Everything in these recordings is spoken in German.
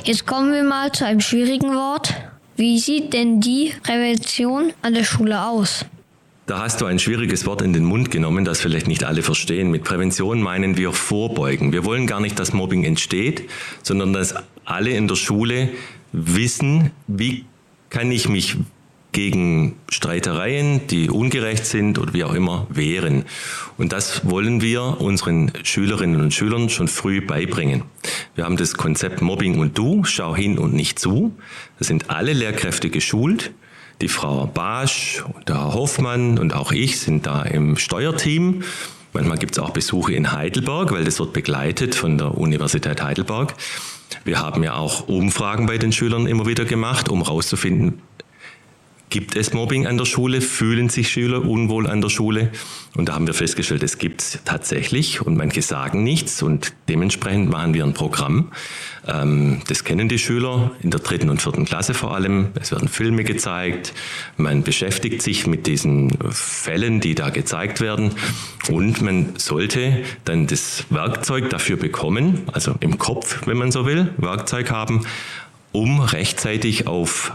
Jetzt kommen wir mal zu einem schwierigen Wort. Wie sieht denn die Prävention an der Schule aus? Da hast du ein schwieriges Wort in den Mund genommen, das vielleicht nicht alle verstehen. Mit Prävention meinen wir vorbeugen. Wir wollen gar nicht, dass Mobbing entsteht, sondern dass alle in der Schule wissen, wie kann ich mich gegen Streitereien, die ungerecht sind oder wie auch immer, wehren. Und das wollen wir unseren Schülerinnen und Schülern schon früh beibringen. Wir haben das Konzept Mobbing und Du, schau hin und nicht zu. Da sind alle Lehrkräfte geschult. Die Frau Basch, der Herr Hoffmann und auch ich sind da im Steuerteam. Manchmal gibt es auch Besuche in Heidelberg, weil das wird begleitet von der Universität Heidelberg. Wir haben ja auch Umfragen bei den Schülern immer wieder gemacht, um herauszufinden, gibt es Mobbing an der Schule? Fühlen sich Schüler unwohl an der Schule? Und da haben wir festgestellt, es gibt es tatsächlich und manche sagen nichts und dementsprechend machen wir ein Programm. Das kennen die Schüler in der 3. und 4. Klasse vor allem. Es werden Filme gezeigt, man beschäftigt sich mit diesen Fällen, die da gezeigt werden und man sollte dann das Werkzeug dafür bekommen, also im Kopf, wenn man so will, Werkzeug haben, um rechtzeitig auf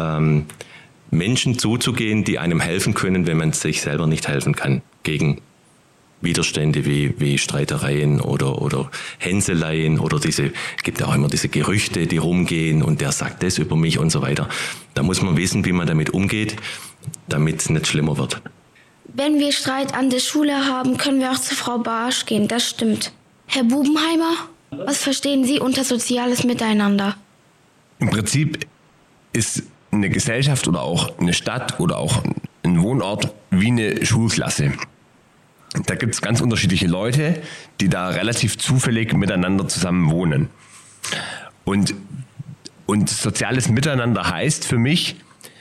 Menschen zuzugehen, die einem helfen können, wenn man sich selber nicht helfen kann, gegen Widerstände wie Streitereien oder Hänseleien oder gibt ja auch immer diese Gerüchte, die rumgehen und der sagt das über mich und so weiter. Da muss man wissen, wie man damit umgeht, damit es nicht schlimmer wird. Wenn wir Streit an der Schule haben, können wir auch zu Frau Barsch gehen, das stimmt. Herr Bubenheimer, was verstehen Sie unter soziales Miteinander? Im Prinzip ist eine Gesellschaft oder auch eine Stadt oder auch ein Wohnort wie eine Schulklasse. Da gibt es ganz unterschiedliche Leute, die da relativ zufällig miteinander zusammen wohnen. Und soziales Miteinander heißt für mich,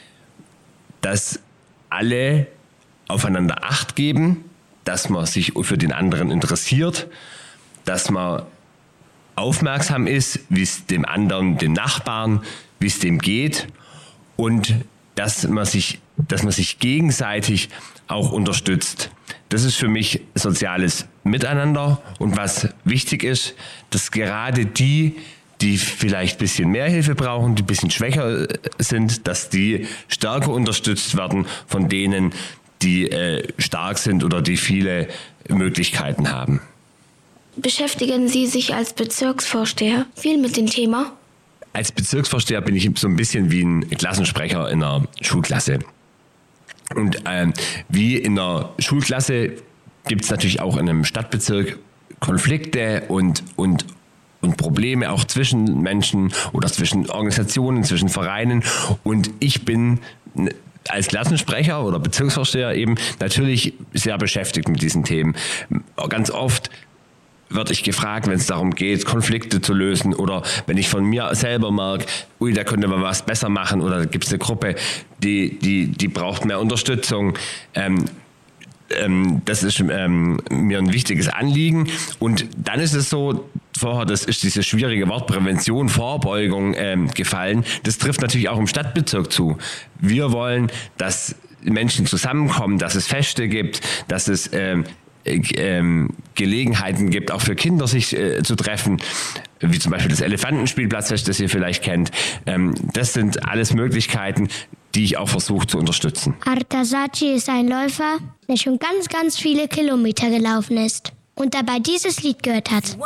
dass alle aufeinander Acht geben, dass man sich für den anderen interessiert, dass man aufmerksam ist, wie es dem anderen, dem Nachbarn, wie es dem geht. Und dass man sich gegenseitig auch unterstützt. Das ist für mich soziales Miteinander. Und was wichtig ist, dass gerade die vielleicht ein bisschen mehr Hilfe brauchen, die ein bisschen schwächer sind, dass die stärker unterstützt werden von denen, die stark sind oder die viele Möglichkeiten haben. Beschäftigen Sie sich als Bezirksvorsteher viel mit dem Thema? Als Bezirksvorsteher bin ich so ein bisschen wie ein Klassensprecher in einer Schulklasse. Und wie in einer Schulklasse gibt es natürlich auch in einem Stadtbezirk Konflikte und Probleme auch zwischen Menschen oder zwischen Organisationen, zwischen Vereinen. Und ich bin als Klassensprecher oder Bezirksvorsteher eben natürlich sehr beschäftigt mit diesen Themen. Ganz oft werde ich gefragt, wenn es darum geht, Konflikte zu lösen oder wenn ich von mir selber merke, da könnte man was besser machen oder gibt es eine Gruppe, die braucht mehr Unterstützung. Das ist mir ein wichtiges Anliegen. Und dann ist es so, vorher, das ist dieses schwierige Wort Prävention, Vorbeugung gefallen. Das trifft natürlich auch im Stadtbezirk zu. Wir wollen, dass Menschen zusammenkommen, dass es Feste gibt, dass es Gelegenheiten gibt, auch für Kinder sich zu treffen, wie zum Beispiel das Elefantenspielplatzfest, das ihr vielleicht kennt. Das sind alles Möglichkeiten, die ich auch versuche zu unterstützen. Artasaci ist ein Läufer, der schon ganz, ganz viele Kilometer gelaufen ist und dabei dieses Lied gehört hat.